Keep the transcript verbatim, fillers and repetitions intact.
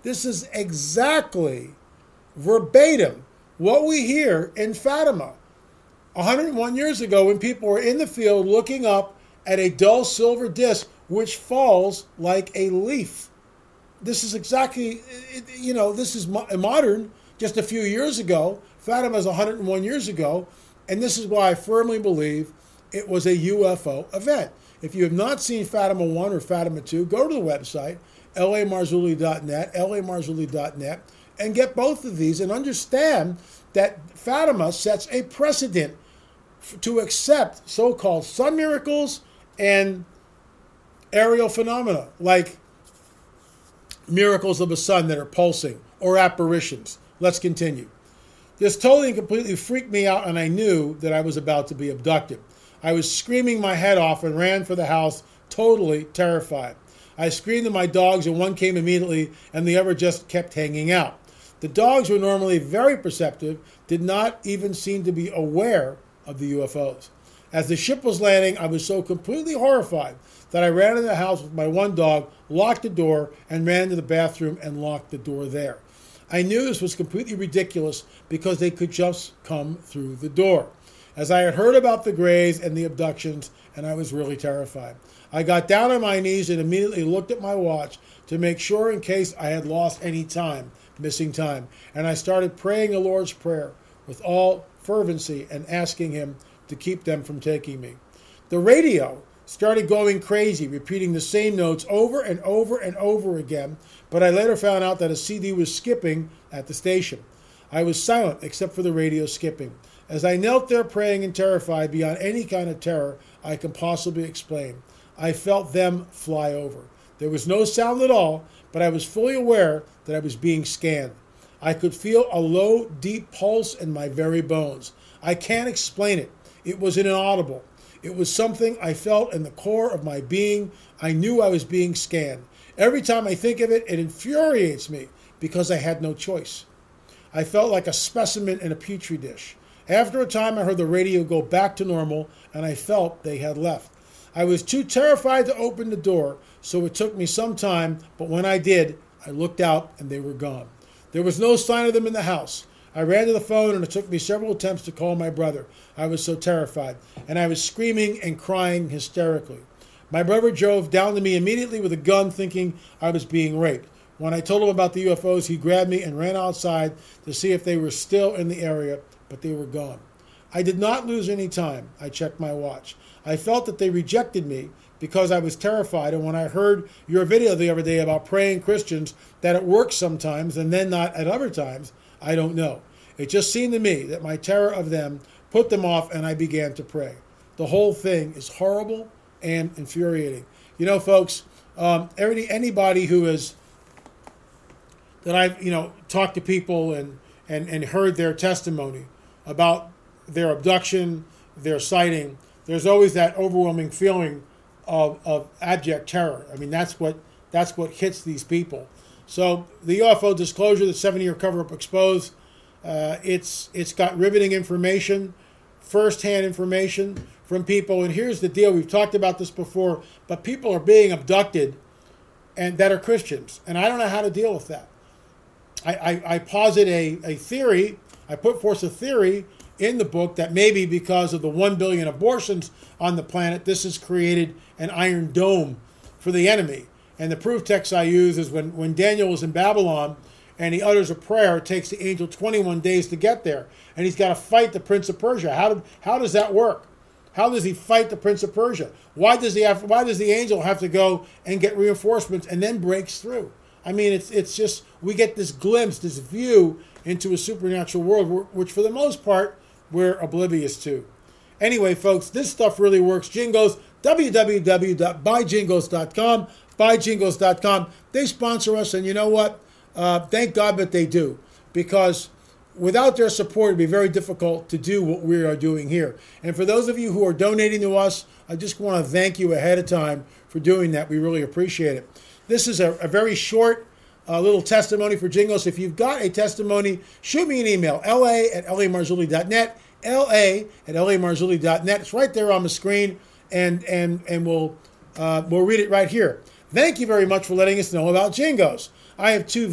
This is exactly verbatim what we hear in Fatima one hundred one years ago when people were in the field looking up at a dull silver disc which falls like a leaf. This is exactly, you know, this is modern, just a few years ago. Fatima is one hundred one years ago, and this is why I firmly believe it was a U F O event. If you have not seen Fatima one or Fatima two, go to the website, L A Marzulli dot net, L A Marzulli dot net, and get both of these and understand that Fatima sets a precedent to accept so-called sun miracles and aerial phenomena like miracles of the sun that are pulsing or apparitions. Let's continue. This totally and completely freaked me out, and I knew that I was about to be abducted. I was screaming my head off and ran for the house, totally terrified. I screamed at my dogs, and one came immediately, and the other just kept hanging out. The dogs were normally very perceptive, did not even seem to be aware of the U F Os. As the ship was landing, I was so completely horrified that I ran into the house with my one dog, locked the door, and ran to the bathroom and locked the door there. I knew this was completely ridiculous because they could just come through the door, as I had heard about the Greys and the abductions, and I was really terrified. I got down on my knees and immediately looked at my watch to make sure in case I had lost any time, missing time, and I started praying the Lord's Prayer with all fervency and asking him to keep them from taking me. The radio started going crazy, repeating the same notes over and over and over again, but I later found out that a C D was skipping at the station. I was silent except for the radio skipping. As I knelt there praying and terrified beyond any kind of terror I can possibly explain, I felt them fly over. There was no sound at all, but I was fully aware that I was being scanned. I could feel a low, deep pulse in my very bones. I can't explain it. It was inaudible. It was something I felt in the core of my being. I knew I was being scanned. Every time I think of it, it infuriates me because I had no choice. I felt like a specimen in a petri dish. After a time, I heard the radio go back to normal, and I felt they had left. I was too terrified to open the door, so it took me some time, but when I did, I looked out and they were gone. There was no sign of them in the house. I ran to the phone, and it took me several attempts to call my brother. I was so terrified, and I was screaming and crying hysterically. My brother drove down to me immediately with a gun, thinking I was being raped. When I told him about the U F Os, he grabbed me and ran outside to see if they were still in the area, but they were gone. I did not lose any time. I checked my watch. I felt that they rejected me because I was terrified, and when I heard your video the other day about praying Christians, that it works sometimes and then not at other times, I don't know. It just seemed to me that my terror of them put them off, and I began to pray. The whole thing is horrible and infuriating. You know, folks, um, anybody who is, that I've, you know, talked to people and, and, and heard their testimony about their abduction, their sighting, there's always that overwhelming feeling of, of abject terror. I mean, that's what that's what hits these people. So the U F O disclosure, the seven-year cover-up exposed, uh, it's it's got riveting information, first-hand information from people. And here's the deal: we've talked about this before, but people are being abducted, and that are Christians, and I don't know how to deal with that. I, I, I posit a, a theory. I put forth a theory in the book that maybe because of the one billion abortions on the planet, this has created an iron dome for the enemy. And the proof text I use is when, when Daniel was in Babylon and he utters a prayer, it takes the angel twenty-one days to get there. And he's got to fight the Prince of Persia. How, did, how does that work? How does he fight the Prince of Persia? Why does he have? Why does the angel have to go and get reinforcements and then breaks through? I mean, it's it's just, we get this glimpse, this view into a supernatural world, which for the most part, we're oblivious to. Anyway, folks, this stuff really works. Jingles, w w w dot buy jingles dot com, buy jingles dot com. They sponsor us, and you know what? Uh, thank God that they do, because without their support, it'd be very difficult to do what we are doing here. And for those of you who are donating to us, I just want to thank you ahead of time for doing that. We really appreciate it. This is a, a very short uh, little testimony for Jingles. If you've got a testimony, shoot me an email, L A at L A Marzulli dot net, L A at L A Marzulli dot net. It's right there on the screen, and and and we'll uh, we'll read it right here. Thank you very much for letting us know about Jingles. I have two